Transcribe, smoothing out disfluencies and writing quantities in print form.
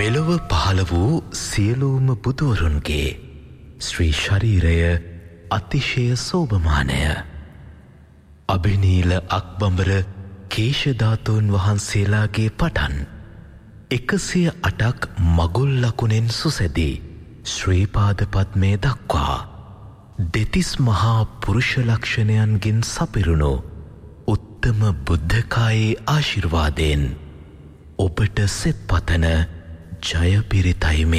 මෙලොව පහළ වූ සියලුම බුදුවරුන්ගේ ශ්‍රී ශරීරය අතිශය සෝභමානය. අභිනීල අක්බඹර කේශධාතුන් වහන්සේලාගේ පටන් 108ක් මගුල් ලකුණෙන් සුසැදී ශ්‍රීපාද පද්මය දක්වා දෙතිස් මහා පුරුෂ ලක්ෂණයන්ගෙන් සපිරුණු උත්තම බුද්ධකායේ ආශිර්වාදයෙන් ඔබට සෙත් පතන ජය පිරිතයි මේ.